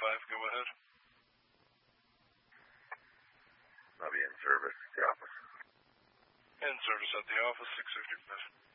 go ahead. I'll be in service at the office. In service at the office, 655.